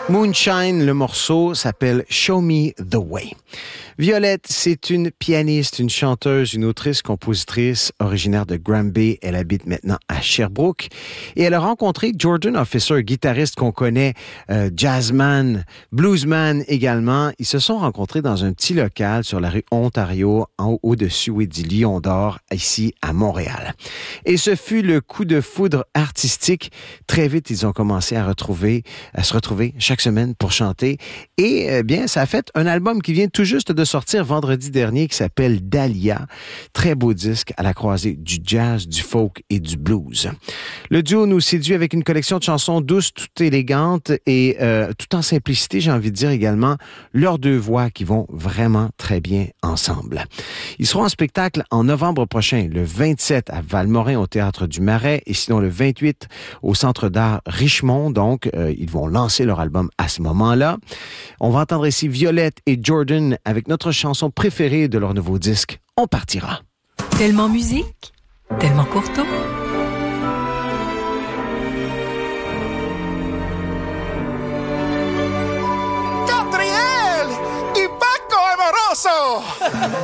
Moonshine, le morceau s'appelle Show Me the Way. Violette, c'est une pianiste, une chanteuse, une autrice, compositrice originaire de Granby. Elle habite maintenant à Sherbrooke. Et elle a rencontré Jordan Officer, guitariste qu'on connaît, jazzman, bluesman également. Ils se sont rencontrés dans un petit local sur la rue Ontario, au-dessus du Lion d'Or, ici à Montréal. Et ce fut le coup de foudre artistique. Très vite, ils ont commencé à se retrouver chaque semaine pour chanter. Et bien, ça a fait un album qui vient tout juste de sortir vendredi dernier qui s'appelle Dahlia. Très beau disque à la croisée du jazz, du folk et du blues. Le duo nous séduit avec une collection de chansons douces, tout élégantes et tout en simplicité, j'ai envie de dire également, leurs deux voix qui vont vraiment très bien ensemble. Ils seront en spectacle en novembre prochain, le 27 à Valmorin au Théâtre du Marais et sinon le 28 au Centre d'art Richemont. Donc, ils vont lancer leur album à ce moment-là. On va entendre ici Violette et Jordan avec notre chanson préférée de leur nouveau disque, On partira. Tellement musique, tellement courto. ¡Catriel! ¡Y Paco Amoroso!